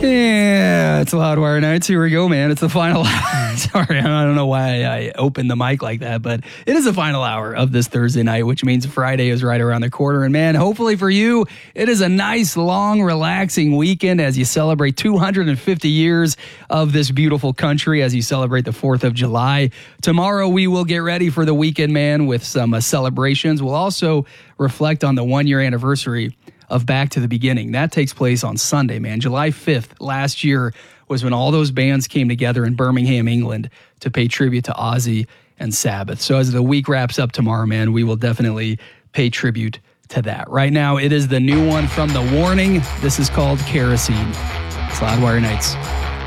Yeah, it's Loudwire Nights. Here we go, man. It's the final. Sorry, I don't know why I opened the mic like that, but it is the final hour of this Thursday night, which means Friday is right around the corner. And man, hopefully for you, it is a nice, long, relaxing weekend as you celebrate 250 years of this beautiful country, as you celebrate the 4th of July. Tomorrow, we will get ready for the weekend, man, with some celebrations. We'll also reflect on the 1-year anniversary of Back to the Beginning. That takes place on Sunday, man. July 5th last year was when all those bands came together in Birmingham, England to pay tribute to Ozzy and Sabbath. So as the week wraps up tomorrow, man, we will definitely pay tribute to that. Right now, it is the new one from The Warning. This is called Kerosene. It's Loudwire Nights.